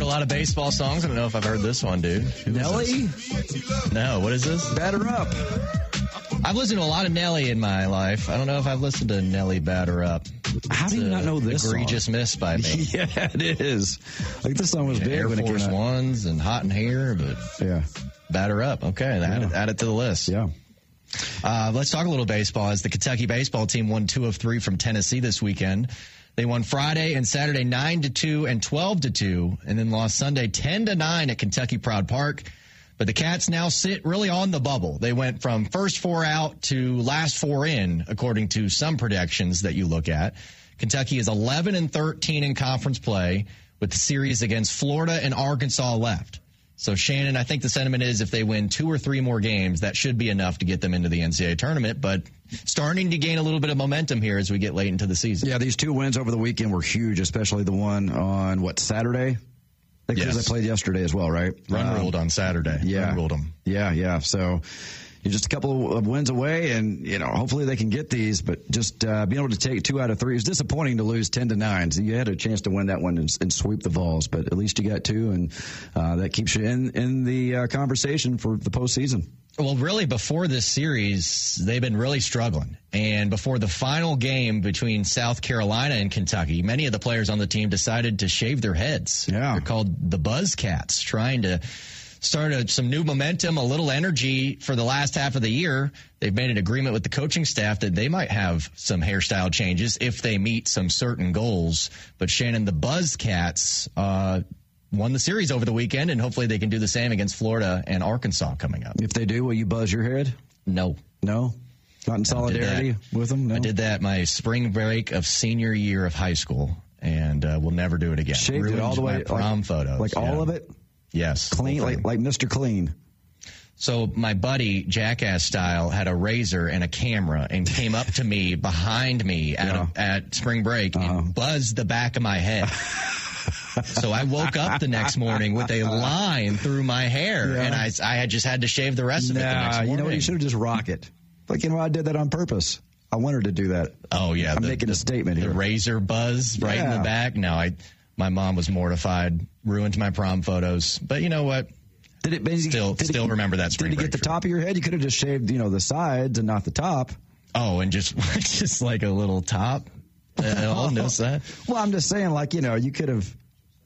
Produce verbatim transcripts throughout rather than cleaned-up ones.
a lot of baseball songs. I don't know if I've heard this one, dude. Who Nelly? No, what is this? Batter Up. I've listened to a lot of Nelly in my life. I don't know if I've listened to Nelly Batter Up. How do you not know this egregious song? miss by me. Yeah, it is. Like, this song was yeah, big Air when Force it came out. Ones and Hot in Here, but yeah, Batter Up. Okay, add, yeah. it, add it to the list. Yeah. Uh, let's talk a little baseball. As the Kentucky baseball team won two of three from Tennessee this weekend. They won Friday and Saturday nine to two and twelve to two, and then lost Sunday ten to nine at Kentucky Proud Park. But the Cats now sit really on the bubble. They went from first four out to last four in, according to some projections that you look at. Kentucky is eleven and thirteen in conference play with the series against Florida and Arkansas left. So, Shannon, I think the sentiment is if they win two or three more games, that should be enough to get them into the N C double A tournament. But starting to gain a little bit of momentum here as we get late into the season. Yeah, these two wins over the weekend were huge, especially the one on, what, Saturday? Because Yes. they played yesterday as well, right? Run Um, ruled on Saturday. Yeah. Run ruled them. Yeah, yeah. So you're just a couple of wins away, and, you know, hopefully they can get these. But just uh, being able to take two out of three, it was disappointing to lose ten to nine. So you had a chance to win that one and, and sweep the Vols, but at least you got two, and uh, that keeps you in, in the uh, conversation for the postseason. Well, really, before this series, they've been really struggling. And before the final game between South Carolina and Kentucky, many of the players on the team decided to shave their heads. Yeah. They're called the Buzzcats, trying to start a, some new momentum, a little energy for the last half of the year. They've made an agreement with the coaching staff that they might have some hairstyle changes if they meet some certain goals. But, Shannon, the Buzzcats uh, won the series over the weekend, and hopefully they can do the same against Florida and Arkansas coming up. If they do, will you buzz your head? No. No? Not in solidarity with them? No? I did that my spring break of senior year of high school, and uh, we'll never do it again. Shaved Ruined it all the way? my prom like, photos. Like yeah. all of it? Yes. Clean? Like, like Mister Clean? So my buddy, Jackass style, had a razor and a camera and came up to me behind me at, Yeah. a, at spring break Uh-huh. and buzzed the back of my head. So I woke up the next morning with a line through my hair, Yeah. and I, I had just had to shave the rest of it the next Nah, morning. you know what? You should have just rock it. Like, you know, I did that on purpose. I wanted to do that. Oh, yeah. I'm the, making a statement the here. razor buzz right in Yeah. the back. No, I. My mom was mortified, ruined my prom photos. But you know what? Did it basically, Still, did still it, remember that spring Did you break get the trip. top of your head? You could have just shaved, you know, the sides and not the top. Oh, and just just like a little top. Uh, I'll notice that. Well, I'm just saying, like, you know, you could have,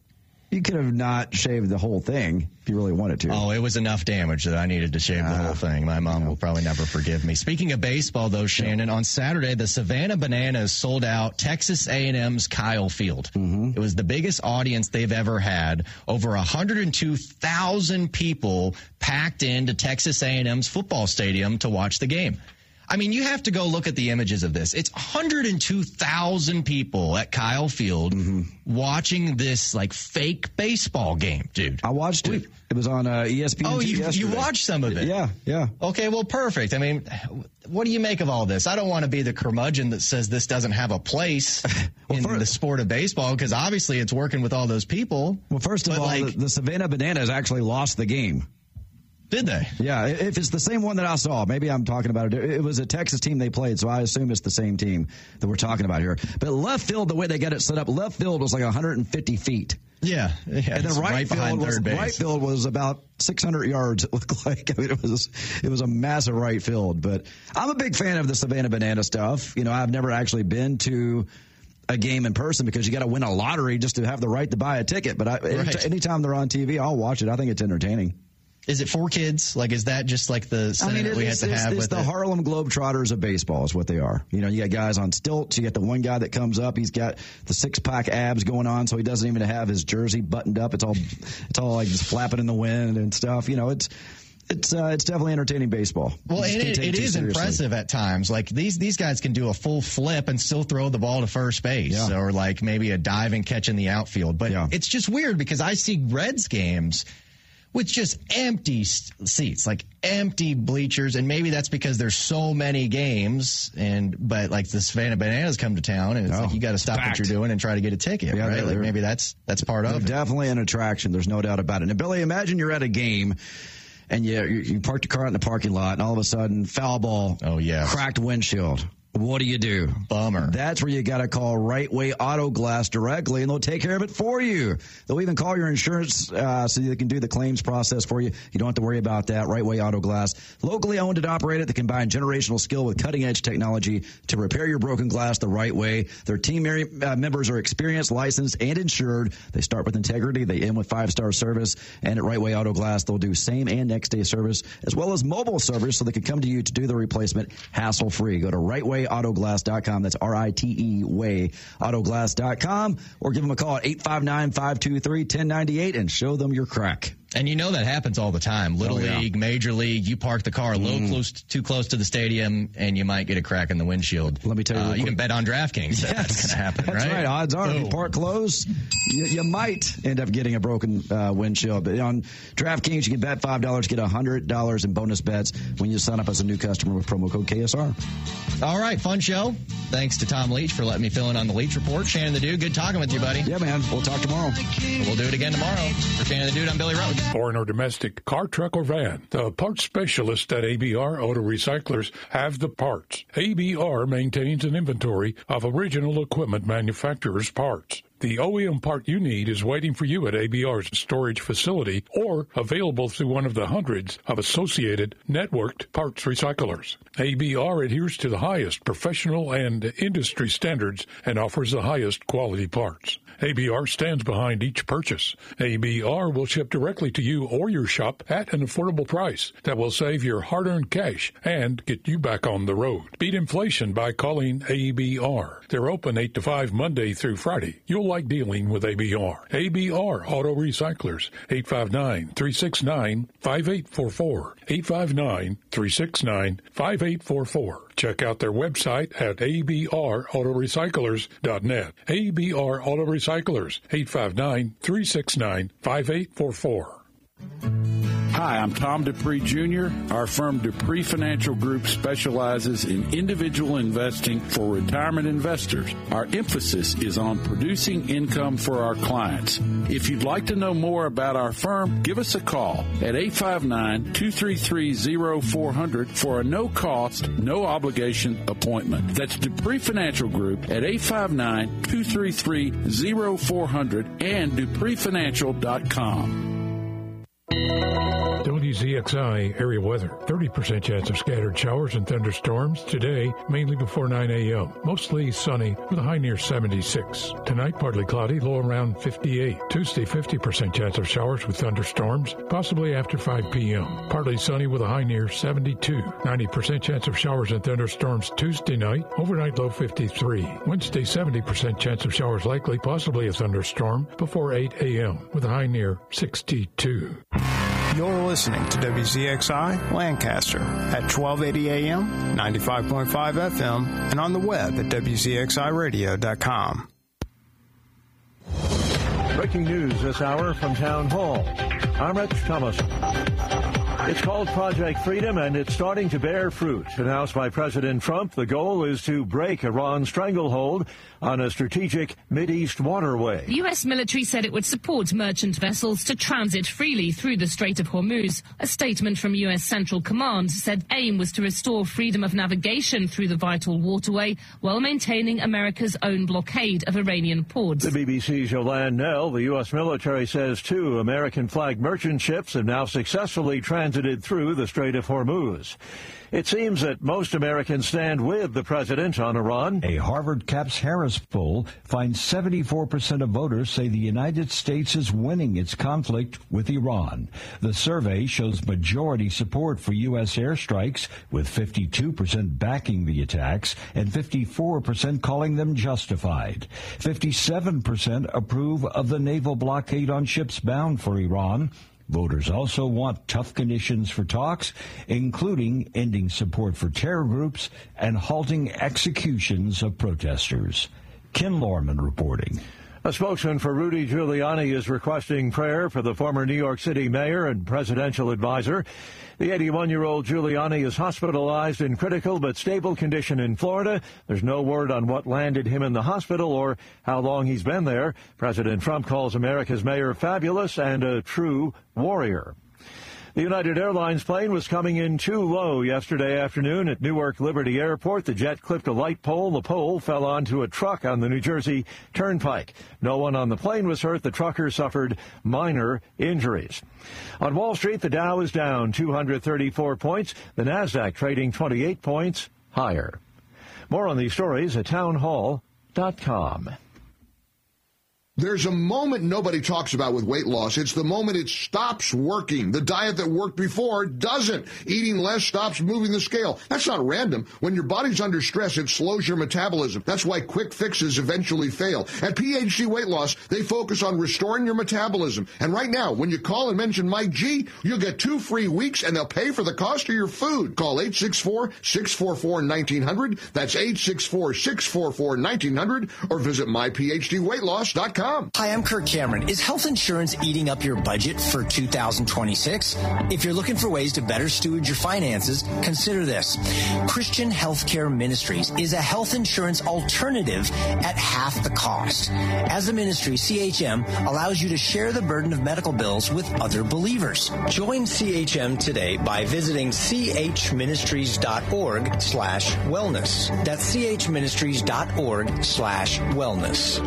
you could have not shaved the whole thing if you really wanted to. Oh, it was enough damage that I needed to shave the Ah, whole thing. My mom you know. will probably never forgive me. Speaking of baseball, though, Shannon, on Saturday, the Savannah Bananas sold out Texas A and M's Kyle Field. Mm-hmm. It was the biggest audience they've ever had. Over one hundred two thousand people packed into Texas A and M's football stadium to watch the game. I mean, you have to go look at the images of this. It's one hundred two thousand people at Kyle Field Mm-hmm. watching this, like, fake baseball game, dude. I watched it. It was on uh, E S P N. Oh, you, you yesterday. watched some of it? Yeah, yeah. Okay, well, perfect. I mean, what do you make of all this? I don't want to be the curmudgeon that says this doesn't have a place Well, in for- the sport of baseball, because obviously it's working with all those people. Well, first of But, all, like- the, the Savannah Bananas actually lost the game. Did they? Yeah, if it's the same one that I saw, maybe I'm talking about it. It was a Texas team they played, so I assume it's the same team that we're talking about here. But left field, the way they got it set up, left field was like one hundred fifty feet. Yeah. yeah And it's then right, right field behind was third base. right field was about six hundred yards. It looked like. I mean, it was it was a massive right field. But I'm a big fan of the Savannah Banana stuff. You know, I've never actually been to a game in person because you got to win a lottery just to have the right to buy a ticket. But I, Right. anytime they're on T V, I'll watch it. I think it's entertaining. Is it for kids? Like, is that just like the I sentiment mean, we it's, had to it's, have it's with the it? Harlem Globetrotters of baseball is what they are. You know, you got guys on stilts. You got the one guy that comes up. He's got the six-pack abs going on, so he doesn't even have his jersey buttoned up. It's all, it's all like just flapping in the wind and stuff. You know, it's it's uh, it's definitely entertaining baseball. Well, Just and can't it, take it too is seriously. impressive at times. Like, these these guys can do a full flip and still throw the ball to first base, Yeah. or like maybe a diving catch in the outfield. But Yeah. it's just weird because I see Reds games with just empty s- seats, like empty bleachers, and maybe that's because there's so many games. And but like the Savannah Bananas come to town, and it's Oh, like you got to stop packed. what you're doing and try to get a ticket, Yeah, right? they're- Like they're- maybe that's that's part They're of it. definitely an attraction. There's no doubt about it. And Billy, imagine you're at a game and you you, you parked your car out in the parking lot, and all of a sudden foul ball. Oh, yes. Cracked windshield. What do you do? Bummer. That's where you got to call Right Way Auto Glass directly, and they'll take care of it for you. They'll even call your insurance uh, so they can do the claims process for you. You don't have to worry about that. Right Way Auto Glass, locally owned and operated. They combine generational skill with cutting-edge technology to repair your broken glass the right way. Their team uh, members are experienced, licensed, and insured. They start with integrity. They end with five-star service. And at Right Way Auto Glass, they'll do same and next-day service, as well as mobile service, so they can come to you to do the replacement hassle-free. Go to right way auto glass dot com. That's R I T E way autoglass dot com, or give them a call at eight five nine, five two three, one zero nine eight and show them your crack. And you know that happens all the time. Little oh, yeah. League, Major League, you park the car a little mm. close, too close to the stadium, and you might get a crack in the windshield. Let me tell you. Uh, you can bet on DraftKings that yes. that's going to happen, that's right? right. Odds are, oh. if you park close, you, you might end up getting a broken uh, windshield. But on DraftKings, you can bet five dollars, get one hundred dollars in bonus bets when you sign up as a new customer with promo code K S R. All right, fun show. Thanks to Tom Leach for letting me fill in on the Leach Report. Shannon the Dude, good talking with you, buddy. Yeah, man. We'll talk tomorrow. We'll do it again tomorrow. For Shannon the Dude, I'm Billy Rhodes. Foreign or domestic car, truck, or van, the parts specialists at A B R Auto Recyclers have the parts. A B R maintains an inventory of original equipment manufacturers' parts. The O E M part you need is waiting for you at A B R's storage facility or available through one of the hundreds of associated networked parts recyclers. A B R adheres to the highest professional and industry standards and offers the highest quality parts. A B R stands behind each purchase. A B R will ship directly to you or your shop at an affordable price that will save your hard-earned cash and get you back on the road. Beat inflation by calling A B R. They're open eight to five Monday through Friday. You'll like dealing with A B R. A B R Auto Recyclers, eight five nine, three six nine, five eight four four, eight five nine, three six nine, five eight four four. Check out their website at a b r auto recyclers dot net. A B R Auto Recyclers, eight five nine, three six nine, five eight four four. Hi, I'm Tom Dupree, Junior Our firm Dupree Financial Group specializes in individual investing for retirement investors. Our emphasis is on producing income for our clients. If you'd like to know more about our firm, give us a call at eight five nine, two three three, zero four zero zero for a no-cost, no-obligation appointment. That's Dupree Financial Group at eight five nine, two three three, zero four zero zero and dupree financial dot com. W Z X I area weather. thirty percent chance of scattered showers and thunderstorms today, mainly before nine a.m. Mostly sunny with a high near seventy-six. Tonight, partly cloudy, low around fifty-eight. Tuesday, fifty percent chance of showers with thunderstorms, possibly after five p.m. Partly sunny with a high near seventy-two. ninety percent chance of showers and thunderstorms Tuesday night, overnight low fifty-three. Wednesday, seventy percent chance of showers likely, possibly a thunderstorm, before eight a.m. with a high near sixty-two. You're listening to W Z X I Lancaster at twelve eighty A M, ninety-five point five F M, and on the web at w z x i radio dot com. Breaking news this hour from Town Hall. I'm Rich Thomas. It's called Project Freedom, and it's starting to bear fruit. Announced by President Trump, the goal is to break Iran's stranglehold on a strategic Mideast waterway. The U S military said it would support merchant vessels to transit freely through the Strait of Hormuz. A statement from U S Central Command said the aim was to restore freedom of navigation through the vital waterway while maintaining America's own blockade of Iranian ports. The B B C's Yolande Nell, the U S military says two American-flagged merchant ships have now successfully transited through the Strait of Hormuz. It seems that most Americans stand with the president on Iran. A Harvard Caps Harris poll finds seventy-four percent of voters say the United States is winning its conflict with Iran. The survey shows majority support for U S airstrikes, with fifty-two percent backing the attacks and fifty-four percent calling them justified. fifty-seven percent approve of the naval blockade on ships bound for Iran. Voters also want tough conditions for talks, including ending support for terror groups and halting executions of protesters. Ken Lorman reporting. A spokesman for Rudy Giuliani is requesting prayer for the former New York City mayor and presidential advisor. The eighty-one-year-old Giuliani is hospitalized in critical but stable condition in Florida. There's no word on what landed him in the hospital or how long he's been there. President Trump calls America's mayor fabulous and a true warrior. The United Airlines plane was coming in too low yesterday afternoon at Newark Liberty Airport. The jet clipped a light pole. The pole fell onto a truck on the New Jersey Turnpike. No one on the plane was hurt. The trucker suffered minor injuries. On Wall Street, the Dow is down two hundred thirty-four points. The Nasdaq trading twenty-eight points higher. More on these stories at townhall dot com. There's a moment nobody talks about with weight loss. It's the moment it stops working. The diet that worked before doesn't. Eating less stops moving the scale. That's not random. When your body's under stress, it slows your metabolism. That's why quick fixes eventually fail. At P H G Weight Loss, they focus on restoring your metabolism. And right now, when you call and mention Mike G, you'll get two free weeks and they'll pay for the cost of your food. Call eight six four, six four four, one nine zero zero. That's eight six four, six four four, one nine zero zero. Or visit my p h d weight loss dot com. Hi, I'm Kirk Cameron. Is health insurance eating up your budget for two thousand twenty-six? If you're looking for ways to better steward your finances, consider this. Christian Healthcare Ministries is a health insurance alternative at half the cost. As a ministry, C H M allows you to share the burden of medical bills with other believers. Join C H M today by visiting c h ministries dot org slash wellness. That's c h ministries dot org slash wellness.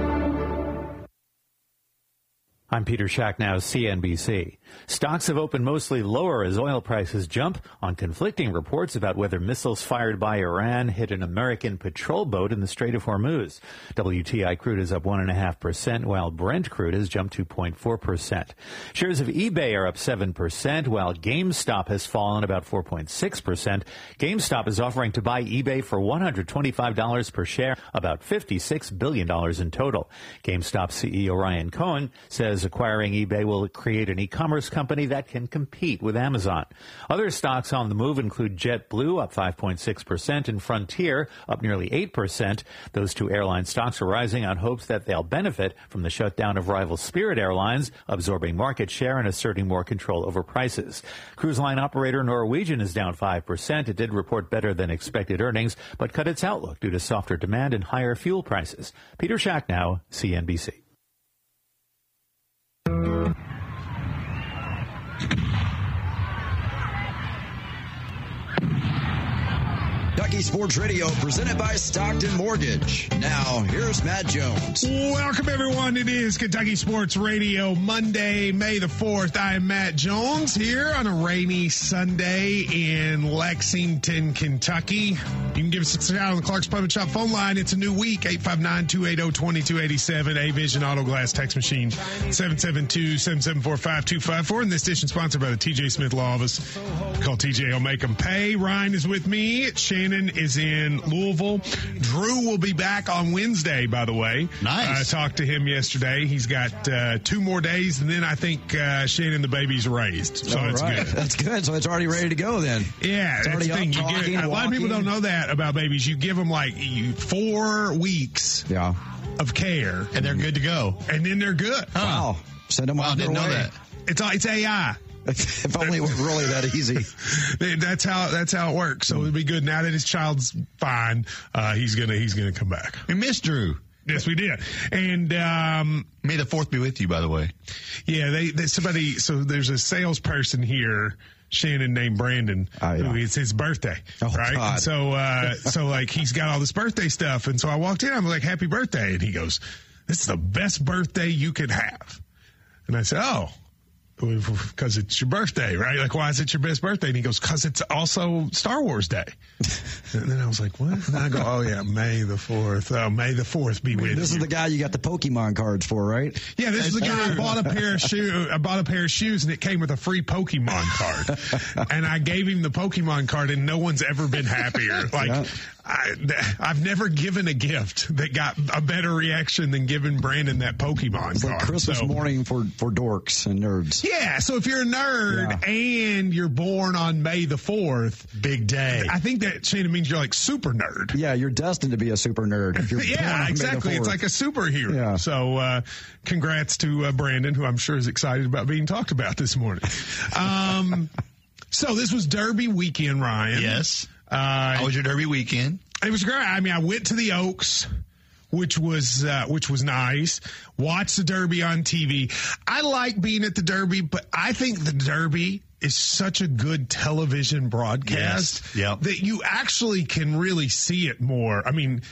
I'm Peter Schacknow, C N B C. Stocks have opened mostly lower as oil prices jump on conflicting reports about whether missiles fired by Iran hit an American patrol boat in the Strait of Hormuz. W T I crude is up one point five percent, while Brent crude has jumped two point four percent. Shares of eBay are up seven percent, while GameStop has fallen about four point six percent. GameStop is offering to buy eBay for one hundred twenty-five dollars per share, about fifty-six billion dollars in total. GameStop C E O Ryan Cohen says acquiring eBay will create an e-commerce company that can compete with Amazon. Other stocks on the move include JetBlue, up five point six percent, and Frontier, up nearly eight percent. Those two airline stocks are rising on hopes that they'll benefit from the shutdown of rival Spirit Airlines, absorbing market share and asserting more control over prices. Cruise line operator Norwegian is down five percent. It did report better than expected earnings, but cut its outlook due to softer demand and higher fuel prices. Peter Schacknow, C N B C. Kentucky Sports Radio, presented by Stockton Mortgage. Now, here's Matt Jones. Welcome, everyone. It is Kentucky Sports Radio, Monday, May the fourth. I am Matt Jones here on a rainy Sunday in Lexington, Kentucky. You can give us a shout on the Clark's Plumbing Shop phone line. It's a new week, eight five nine, two eight zero, two two eight seven. A-Vision Auto Glass text machine, seven seven two, seven seven four, five two five four. And this edition sponsored by the T J Smith Law Office. Call T J, I'll make them pay. Ryan is with me. Shannon is in Louisville. Drew will be back on Wednesday, by the way. Nice. I talked to him yesterday. He's got uh, two more days, and then I think uh, Shannon, the baby's raised. So All it's right. good. That's good. So it's already ready to go then. Yeah, it's that's already the thing. up, You talking, get, a lot of people walking. don't know that about babies. You give them like you, four weeks Yeah. of care, And they're good to go. and then they're good. Wow. Send them Wow, on I didn't their know way. that. It's it's A I. If only it was really that easy. That's how that's how it works. So it'll be good now that his child's fine. Uh, he's gonna he's gonna come back. We missed Drew. Yes, we did. And um, May the fourth be with you, by the way. yeah, they, they somebody. So there's a salesperson here, Shannon, named Brandon. Oh, yeah. Who it's his birthday, Oh, right? God. And so uh, so like he's got all this birthday stuff, and so I walked in. I'm like, "Happy birthday!" And he goes, "This is the best birthday you could have." And I said, "Oh." Because it's your birthday, right? Like, why is it your best birthday? And he goes, because it's also Star Wars Day. And then I was like, what? And I go, oh, yeah, May the fourth. Oh, May the fourth be with This you. is the guy you got the Pokemon cards for, right? Yeah, this is the guy I bought a pair of shoe. I bought a pair of shoes, and it came with a free Pokemon card. And I gave him the Pokemon card, and no one's ever been happier. Like, Yeah. I, I've never given a gift that got a better reaction than giving Brandon that Pokemon It's card. like Christmas So- morning for, for dorks and nerds. Yeah, so if you're a nerd and you're born on May the fourth, Big day. I think that, Shannon, means you're like super nerd. Yeah, you're destined to be a super nerd. If you're born on Yeah, May the exactly. It's fourth. like a superhero. Yeah. So, uh, congrats to uh, Brandon, who I'm sure is excited about being talked about this morning. Um, so this was Derby weekend, Ryan. Yes. Uh, How was your Derby weekend? It was great. I mean, I went to the Oaks, which was uh, which was nice. Watched the Derby on T V. I like being at the Derby, but I think the Derby is such a good television broadcast yes. yep. that you actually can really see it more. I mean,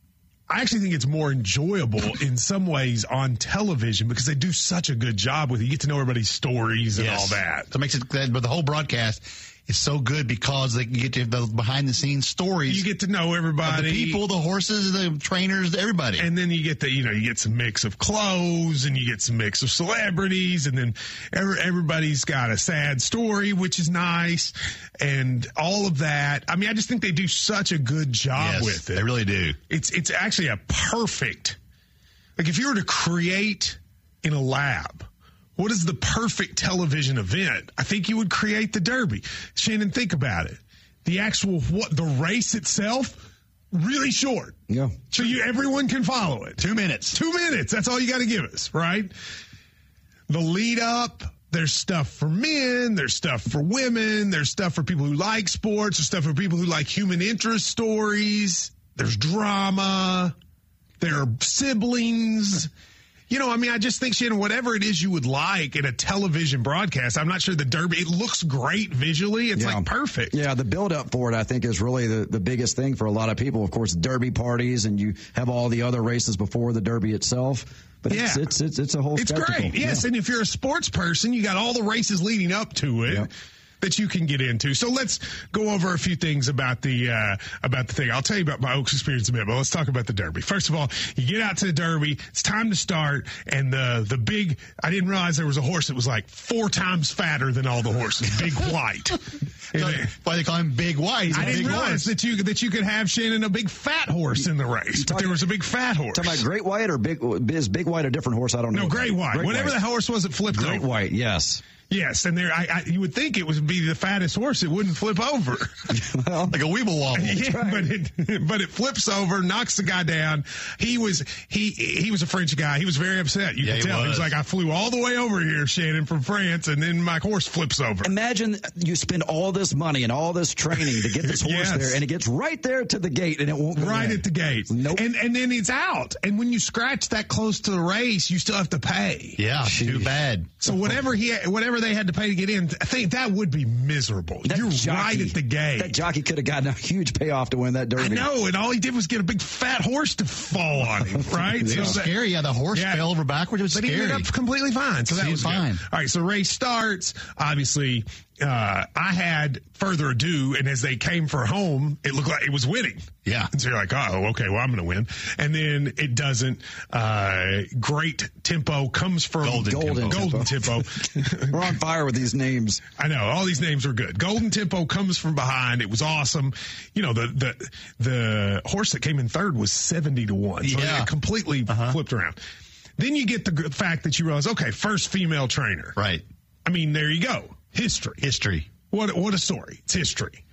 I actually think it's more enjoyable in some ways on television because they do such a good job with it. You get to know everybody's stories and yes. all that. So it makes it, but the whole broadcast is so good because they can get to those behind the scenes stories. You get to know everybody. The people, the horses, the trainers, everybody. And then you get the, you know, you get some mix of clothes and you get some mix of celebrities and then every, everybody's got a sad story, which is nice. And all of that. I mean, I just think they do such a good job yes, with it. They really do. It's, it's actually a perfect, like if you were to create in a lab, what is the perfect television event? I think you would create the Derby. Shannon, think about it. The actual, what, the race itself, really short. Yeah. So you, everyone can follow it. Two minutes. Two minutes. That's all you got to give us, right? The lead up, there's stuff for men, there's stuff for women, there's stuff for people who like sports, there's stuff for people who like human interest stories, there's drama, there are siblings. You know, I mean, I just think, Shannon, whatever it is you would like in a television broadcast, I'm not sure the Derby, it looks great visually. It's yeah. like perfect. Yeah, the build up for it, I think, is really the, the biggest thing for a lot of people. Of course, Derby parties, and you have all the other races before the Derby itself. But yeah. it's, it's, it's, it's a whole It's spectacle. great, yes. Yeah. And if you're a sports person, you got all the races leading up to it. Yeah. That you can get into. So let's go over a few things about the uh, about the thing. I'll tell you about my Oaks experience in a minute, but let's talk about the Derby. First of all, you get out to the Derby. It's time to start, and the the big. I didn't realize there was a horse that was like four times fatter than all the horses. Big White. So why they call him Big White? He's I a didn't big realize horse. that you that you could have, Shannon, a big fat horse in the race, but there was a big fat horse. Talking about Great White or Big? Is Big White a different horse? I don't know. No, Great White. Great Whatever White. the horse was, it flipped Great over. White. Yes. Yes, and there, I, I, you would think it would be the fattest horse; it wouldn't flip over, well, like a weeble wobble. Yeah, right. but it, but it flips over, knocks the guy down. He was he he was a French guy. He was very upset. You Yeah, could he tell. He was. was like, I flew all the way over here, Shannon, from France, and then my horse flips over. Imagine you spend all this money and all this training to get this horse Yes. there, and it gets right there to the gate, and it won't go Right in. at the gate. Nope. And and then it's out. And when you scratch that close to the race, you still have to pay. Yeah, too bad. So whatever he whatever they had to pay to get in, I think that would be miserable. That You're jockey, right at the gate. That jockey could have gotten a huge payoff to win that Derby. I know, and all he did was get a big fat horse to fall on him, right? It was So that- scary. Yeah, the horse Yeah. fell over backwards. It was But scary. he ended up completely fine, so that He was was fine. good. All right, so race starts. Obviously, uh, I had Further Ado, and as they came for home, it looked like it was winning. Yeah. And so you're like, oh, okay, well, I'm going to win. And then it doesn't. Uh, great tempo comes from Golden Golden, Tempo. Golden Tempo. We're on fire with these names. I know all these names are good. Golden Tempo comes from behind. It was awesome. You know, the the the horse that came in third was seventy to one. So Yeah. it completely Uh-huh. flipped around. Then you get the g- fact that you realize, okay, first female trainer. Right. I mean, there you go. History. History. What what a story. It's history.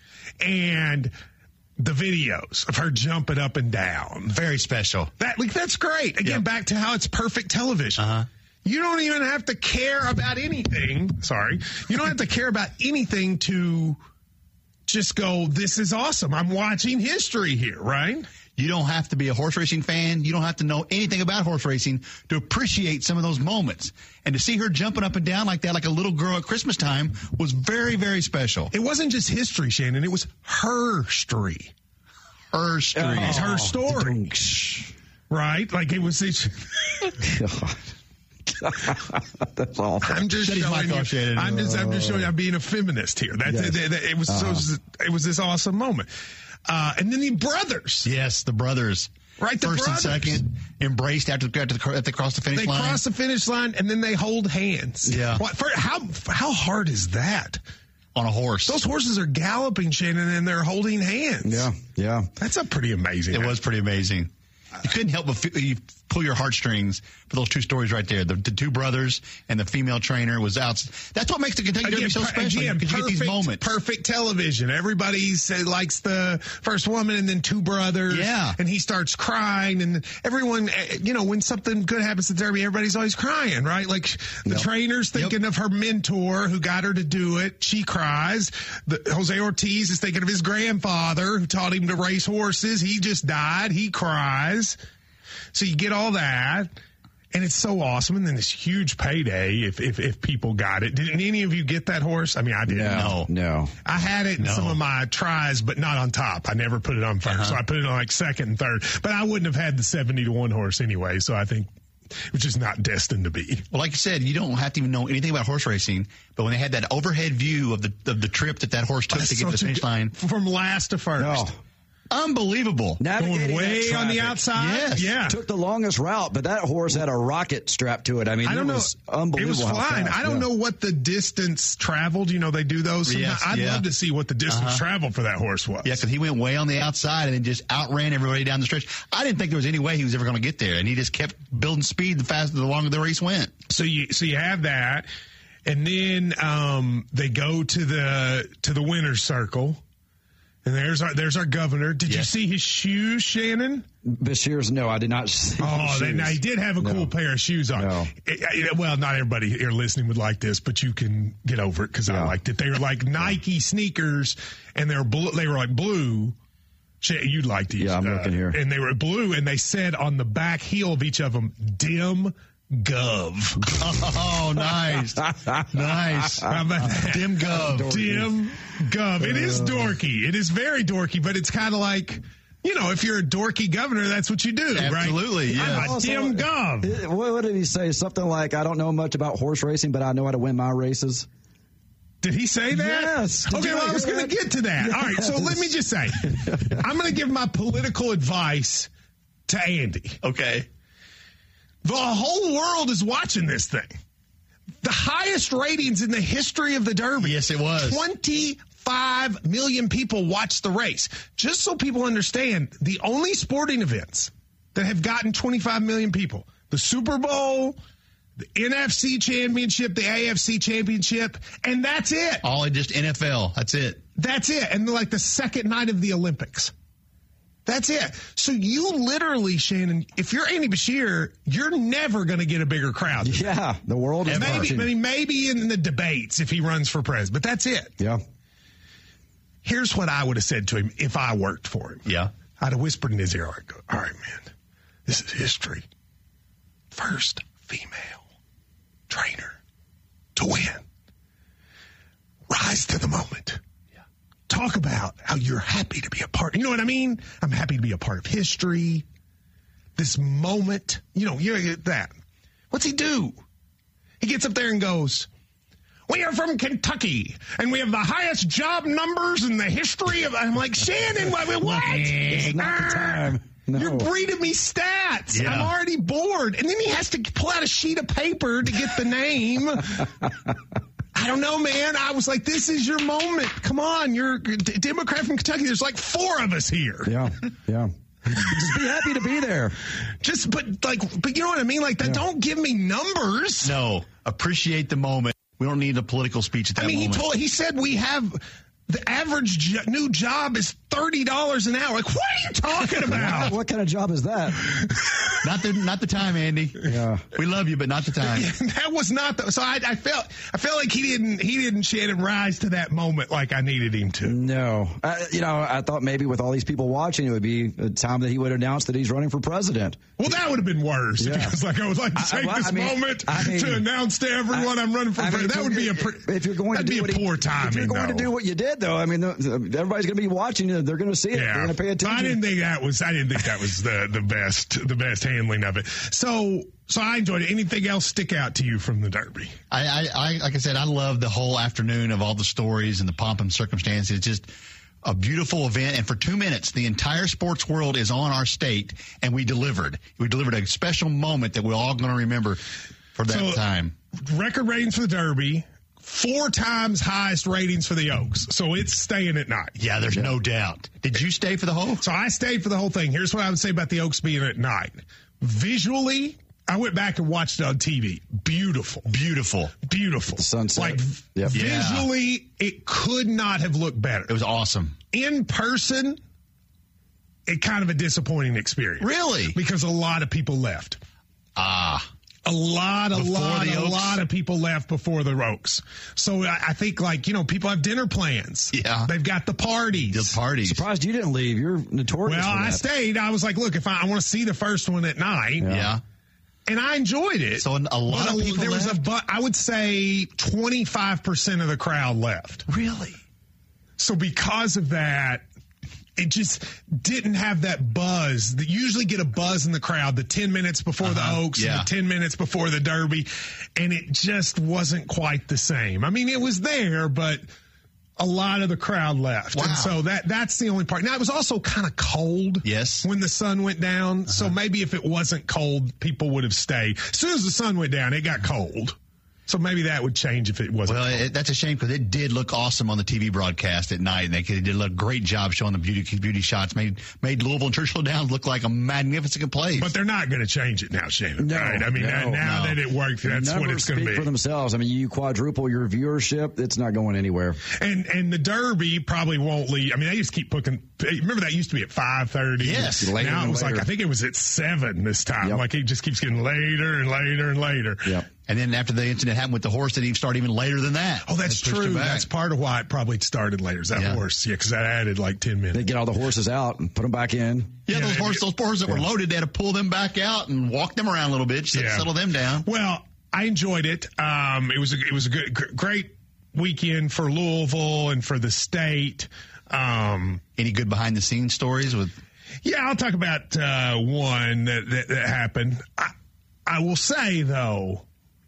And the videos of her jumping up and down. Very special. That like that's great. Again, Yep. back to how it's perfect television. Uh-huh. You don't even have to care about anything. Sorry. You don't have to care about anything to just go, this is awesome. I'm watching history here, right? You don't have to be a horse racing fan. You don't have to know anything about horse racing to appreciate some of those moments. And to see her jumping up and down like that, like a little girl at Christmas time, was very, very special. It wasn't just history, Shannon. It was her story. Her story. It's her story. Right? Like it was this. That's awful. I'm just That is my showing thought, you. Shannon. I'm just, I'm just showing you. I'm being a feminist here. That's Yes. it, it, it was Uh-huh. so. It was this awesome moment. Uh, and then the brothers. Yes, the brothers. Right, the First brothers. and second, embraced after, after, the, after they crossed the finish They line. cross the finish line and then they hold hands. Yeah. What, for, how how hard is that? On a horse. Those horses are galloping, Shannon, and they're holding hands. Yeah, yeah. That's a pretty amazing. It was pretty amazing. You couldn't help but feel, you pull your heartstrings for those two stories right there. The, the two brothers and the female trainer was out. That's what makes the Kentucky Derby so per- special. again, Because you get perfect, these moments. perfect television. Everybody say, likes the first woman and then two brothers. Yeah. And he starts crying, and everyone, eh, you know, when something good happens to Derby, everybody's always crying, right? Like the Yep. trainer's thinking Yep. of her mentor who got her to do it. She cries. The, Jose Ortiz is thinking of his grandfather who taught him to race horses. He just died. He cries. So you get all that. And it's so awesome. And then this huge payday if, if, if people got it. Didn't any of you get that horse? I mean, I didn't know. No, no. I had it in No. some of my tries, but not on top. I never put it on first. Uh-huh. So I put it on like second and third. But I wouldn't have had the seventy to one horse anyway. So I think it was just not destined to be. Well, like you said, you don't have to even know anything about horse racing, but when they had that overhead view of the of the trip that that horse took to get to the finish line, from last to first. No. unbelievable. Navigating Going way that on the traffic. outside. Yes. Yeah. Took the longest route, but that horse had a rocket strapped to it. I mean, I don't it know. was unbelievable. It was how flying. fast. I don't Yeah. know what the distance traveled. You know, they do those. Sometimes. Yes, I'd yeah. love to see what the distance Uh-huh. traveled for that horse was. Yeah, because he went way on the outside and then just outran everybody down the stretch. I didn't think there was any way he was ever going to get there, and he just kept building speed the faster, the longer the race went. So you so you have that, and then um, they go to the to the winner's circle, and there's our there's our governor. Did you Yes. see his shoes, Shannon? Bashir's, no, I did not see Oh, his they, shoes. now he did have a No. cool pair of shoes on. No. It- it- well, not everybody here listening would like this, but you can get over it because I liked it. They were like Nike sneakers, and they were blue, they were like blue. Shay, you'd like these. Yeah, I'm looking here. And they were blue, and they said on the back heel of each of them, "Dim Gov." Oh, nice. Nice. How about that? Dim Gov. Dim Gov. It is dorky. It is very dorky, but it's kind of like, you know, if you're a dorky governor, that's what you do, right? Absolutely, yeah. I'm a Dim Gov. Uh, What, what did he say? Something like, I don't know much about horse racing, but I know how to win my races. Did he say that? Yes. Did Okay, you well, not I was hear going to that? get to that. All right, so Yes. let me just say, I'm going to give my political advice to Andy. Okay. The whole world is watching this thing. The highest ratings in the history of the Derby. Yes, it was. twenty-five million people watched the race. Just so people understand, the only sporting events that have gotten twenty-five million people, the Super Bowl, the N F C Championship, the A F C Championship, and that's it. All in just N F L. That's it. That's it. And like the second night of the Olympics. That's it. So you literally, Shannon, if you're Andy Bashir, you're never going to get a bigger crowd. than that. Yeah, the world is Maybe, watching. maybe, maybe in the debates if he runs for president, but that's it. Yeah. Here's what I would have said to him if I worked for him. Yeah. I'd have whispered in his ear, I'd go, all right, man, this is history. First female trainer to win. Rise to the moment. Talk about how you're happy to be a part. You know what I mean? I'm happy to be a part of history. This moment, you know, you get that. What's he do? He gets up there and goes, "We are from Kentucky, and we have the highest job numbers in the history of." I'm like, Shannon, what? what? It's not the time. No. You're breeding me stats. Yeah. I'm already bored. And then he has to pull out a sheet of paper to get the name. I don't know, man. I was like, this is your moment. Come on. You're a D- Democrat from Kentucky. There's like four of us here. Yeah, yeah. Just be happy to be there. Just, but like, but you know what I mean? Like, that. Yeah. Don't give me numbers. No. Appreciate the moment. We don't need a political speech at that I mean, moment. he told, he said we have the average jo- new job is thirty dollars an hour. Like, what are you talking about? What kind of job is that? Not the not the time, Andy. Yeah. We love you, but not the time. That was not the, so I, I felt, I felt like he didn't, he didn't Shannon rise to that moment like I needed him to. No. Uh, you know, I thought maybe with all these people watching, it would be a time that he would announce that he's running for president. Well, that would have been worse. Yeah. If he was like, I would like to I- take well, this I mean- moment I mean- to announce to everyone I, am running for I mean, president. That would be a, pre- if you're going to that'd do be what a he- poor timing. If you're going though. to do what you did, though, I mean, the, the, everybody's going to be watching you. They're going to see it. They're going to pay attention. I didn't think that was. I didn't think that was the, the best. The best handling of it. So, so I enjoyed it. Anything else stick out to you from the Derby? I, I, I, like I said, I love the whole afternoon of all the stories and the pomp and circumstances. It's just a beautiful event. And for two minutes, the entire sports world is on our state, and we delivered. We delivered a special moment that we're all going to remember for that So, time. Record ratings for the Derby. Four times highest ratings for the Oaks. So it's staying at night. Yeah, there's no doubt. Did you stay for the whole? So I stayed for the whole thing. Here's what I would say about the Oaks being at night. Visually, I went back and watched it on T V. Beautiful. Beautiful. Beautiful. The sunset. Like, Yep. Yeah. visually, it could not have looked better. It was awesome. In person, it kind of a disappointing experience. Really? Because a lot of people left. Ah. A lot, a Before lot, the a Oaks? lot of people left before the Oaks. So I, I think, like, you know, people have dinner plans. Yeah. They've got the parties. The parties. Surprised you didn't leave. You're notorious Well, for I that. stayed. I was like, look, if I, I want to see the first one at night. Yeah. and I enjoyed it. So a lot but of a, people there left? was a, but I would say twenty-five percent of the crowd left. Really? So because of that, it just didn't have that buzz. That you usually get a buzz in the crowd the ten minutes before Uh-huh. the Oaks Yeah. and the ten minutes before the Derby, and it just wasn't quite the same. I mean, it was there, but a lot of the crowd left. Wow. And so that that's the only part. Now, it was also kind of cold Yes. when the sun went down. Uh-huh. So maybe if it wasn't cold, people would have stayed. As soon as the sun went down, it got cold. So maybe that would change if it wasn't. Well, it, that's a shame because it did look awesome on the T V broadcast at night. And they did a great job showing the beauty beauty shots. Made made Louisville and Churchill Downs look like a magnificent place. But they're not going to change it now, Shannon. No, right? I mean, no, now, now no. that it worked, that's Numbers what it's going to speak be. for themselves. I mean, you quadruple your viewership, it's not going anywhere. And and the Derby probably won't leave. I mean, they just keep booking. Remember that used to be at five thirty. Yes. Later Now and it was later. like I think it was at seven this time. Yep. Like it just keeps getting later and later and later. Yep. And then after the incident happened with the horse, it even started even later than that. Oh, that's They pushed true. it back. That's part of why it probably started later. Is that Yeah. horse? Yeah, because that added like ten minutes. They get all the horses out and put them back in. Yeah, Yeah, those they- horses, those horses that were Yeah. loaded, they had to pull them back out and walk them around a little bit, just to Yeah. settle them down. Well, I enjoyed it. Um, it was a, it was a good, gr- great weekend for Louisville and for the state. Um, Any good behind the scenes stories with? Yeah, I'll talk about uh, one that, that, that happened. I, I will say, though,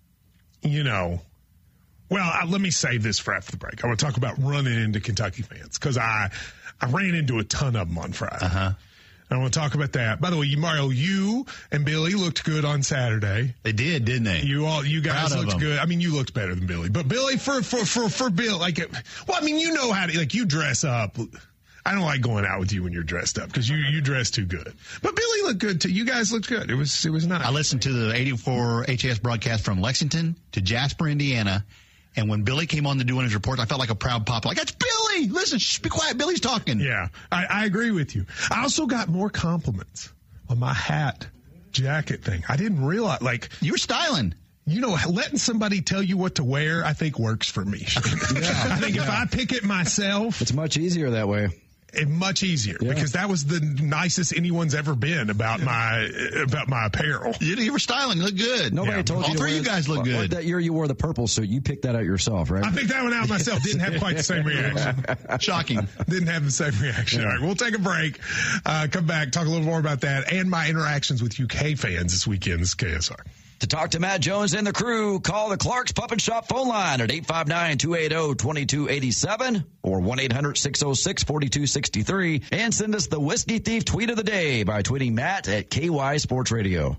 you know, well, I, let me save this for after the break. I want to talk about running into Kentucky fans because I, I ran into a ton of them on Friday. Uh-huh. I want to talk about that. By the way, you, Mario, you and Billy looked good on Saturday. They did, didn't they? You all, you guys Proud of looked them. good. I mean, you looked better than Billy, but Billy for for for for Bill, like, it, well, I mean, you know how to like you dress up. I don't like going out with you when you're dressed up because you you dress too good. But Billy looked good too. You guys looked good. It was it was nice. I listened to the eighty-four H A S broadcast from Lexington to Jasper, Indiana. And when Billy came on to do his report, I felt like a proud papa. Like, that's Billy! Listen, shh, be quiet. Billy's talking. Yeah, I, I agree with you. I also got more compliments on my hat jacket thing. I didn't realize, like, You were styling. you know, letting somebody tell you what to wear, I think works for me. I think if I pick it myself, It's much easier that way. it's much easier Yeah. because that was the nicest anyone's ever been about my about my apparel. You, you were styling. You looked good. Nobody Yeah. told All you. to three of wear- you guys look what- good. That year you wore the purple suit, you picked that out yourself, right? I picked that one out myself. Didn't have quite the same reaction. Shocking. Didn't have the same reaction. All right, we'll take a break. Uh, come back, talk a little more about that and my interactions with U K fans this weekend. This is K S R. To talk to Matt Jones and the crew, call the Clark's Pup and Shop phone line at eight five nine, two eight zero, two two eight seven or one eight hundred, six oh six, four two six three and send us the Whiskey Thief tweet of the day by tweeting Matt at K Y Sports Radio.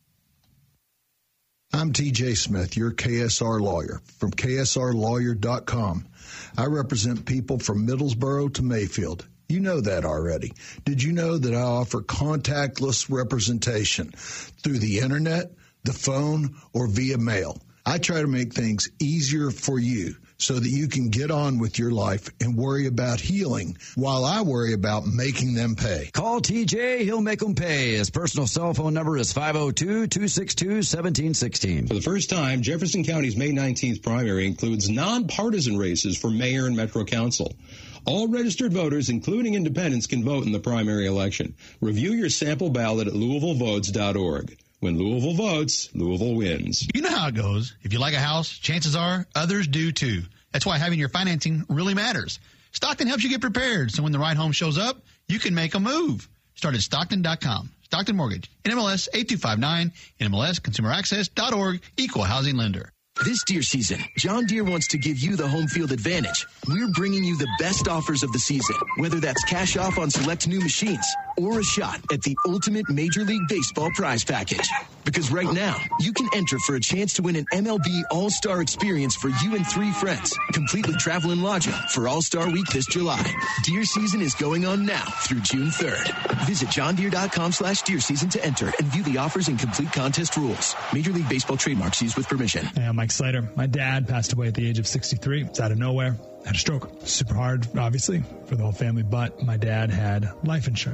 I'm T J Smith, your K S R lawyer from K S R lawyer dot com. I represent people from Middlesboro to Mayfield. You know that already. Did you know that I offer contactless representation through the internet, the phone, or via mail? I try to make things easier for you so that you can get on with your life and worry about healing while I worry about making them pay. Call T J, he'll make them pay. His personal cell phone number is five oh two, two six two, one seven one six. For the first time, Jefferson County's May nineteenth primary includes nonpartisan races for mayor and metro council. All registered voters, including independents, can vote in the primary election. Review your sample ballot at louisville votes dot org. When Louisville votes, Louisville wins. You know how it goes. If you like a house, chances are others do too. That's why having your financing really matters. Stockton helps you get prepared, so when the right home shows up, you can make a move. Start at Stockton dot com. Stockton Mortgage, N M L S eight two five nine, N M L S consumer access dot org, equal housing lender. This deer season, John Deere wants to give you the home field advantage. We're bringing you the best offers of the season, whether that's cash off on select new machines or a shot at the ultimate Major League Baseball prize package. Because right now, you can enter for a chance to win an M L B All-Star experience for you and three friends, completely travel and lodging for All-Star Week this July. Deer season is going on now through June third. Visit john deere dot com slash deer season to enter and view the offers and complete contest rules. Major League Baseball trademarks used with permission. Hey, I'm Mike Slater. My dad passed away at the age of sixty-three. It's out of nowhere. Had a stroke. Super hard, obviously, for the whole family, but my dad had life insurance.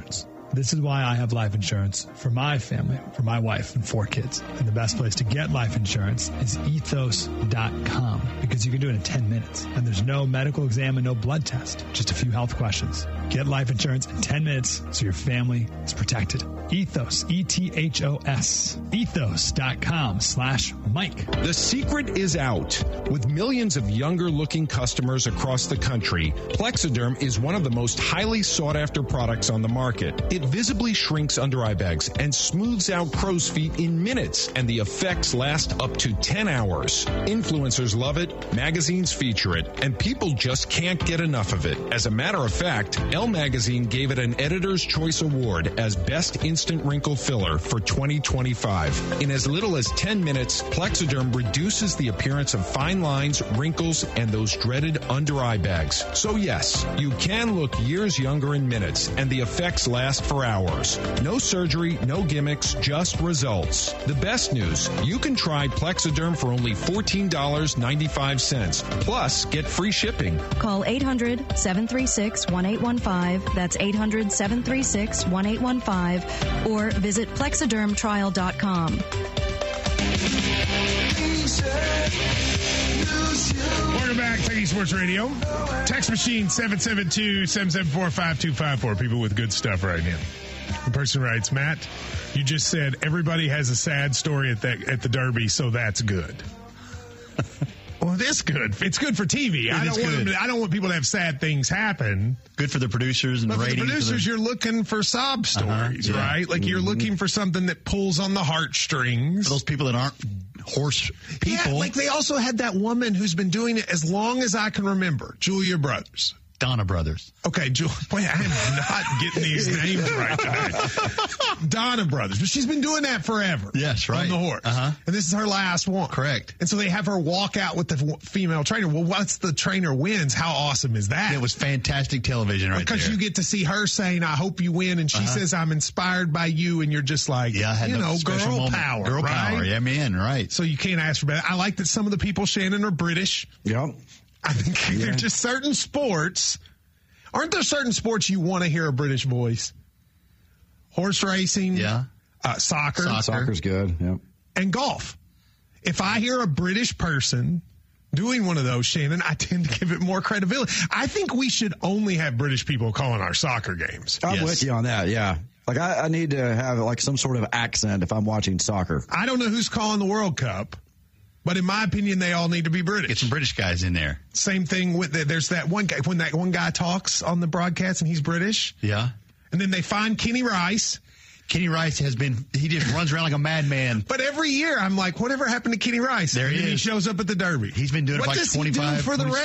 This is why I have life insurance for my family, for my wife and four kids. And the best place to get life insurance is ethos dot com because you can do it in ten minutes. And there's no medical exam and no blood test, just a few health questions. Get life insurance in ten minutes so your family is protected. Ethos, E T H O S, ethos dot com slash Mike. The secret is out. With millions of younger-looking customers across the country, Plexiderm is one of the most highly sought-after products on the market. It visibly shrinks under-eye bags and smooths out crow's feet in minutes, and the effects last up to ten hours. Influencers love it, magazines feature it, and people just can't get enough of it. As a matter of fact, Elle Magazine gave it an Editor's Choice Award as Best Instant Wrinkle Filler for twenty twenty-five. In as little as ten minutes, Plexiderm reduces the appearance of fine lines, wrinkles, and those dreaded under-eye bags. So yes, you can look years younger in minutes, and the effects last for hours. No surgery, no gimmicks, just results. The best news, you can try Plexiderm for only fourteen dollars and ninety-five cents. Plus, get free shipping. Call eight hundred, seven three six, one eight one five. That's eight hundred, seven three six, one eight one five. Or visit plexiderm trial dot com. Welcome back, Kentucky Sports Radio. Text machine seven seven two, seven seven four, five two five four. People with good stuff right now. The person writes, Matt, you just said everybody has a sad story at the, at the Derby, so that's good. Well, it is good. It's good for T V. It I don't is want good. them to, I don't want people to have sad things happen. Good for the producers and But for the ratings. producers, for the- you're looking for sob stories, Uh-huh, yeah. right? Like you're Mhm. looking for something that pulls on the heartstrings. For those people that aren't horse people. Yeah, like they also had that woman who's been doing it as long as I can remember, Julia Brothers. Donna Brothers. Okay, Julia. Boy, I am not getting these names right today. Donna Brothers. But she's been doing that forever. Yes, right. On the horse. Uh-huh. And this is her last one. Correct. And so they have her walk out with the f- female trainer. Well, once the trainer wins, how awesome is that? It was fantastic television right Because there. you get to see her saying, I hope you win. And she Uh-huh. says, I'm inspired by you. And you're just like, Yeah, I had you no know, special girl moment. power. Girl right? power. Yeah, man, right. So you can't ask for better. I like that some of the people, Shannon, are British. Yep. I think Yeah. they're just certain sports. Aren't there certain sports you want to hear a British voice? Horse racing. Yeah. Uh, soccer. Soccer. Soccer's good. Yep. And golf. If I hear a British person doing one of those, Shannon, I tend to give it more credibility. I think we should only have British people calling our soccer games. I'm Yes. with you on that. Yeah. Like I, I need to have like some sort of accent if I'm watching soccer. I don't know who's calling the World Cup, but in my opinion, they all need to be British. Get some British guys in there. Same thing with the, there's that one guy when that one guy talks on the broadcast and he's British, Yeah. and then they find Kenny Rice. Kenny Rice has been, he just runs around like a madman. But every year I'm like, whatever happened to Kenny Rice? There he and then is. he shows up at the Derby. He's been doing it what for like does he do twenty-five, for the twenty-six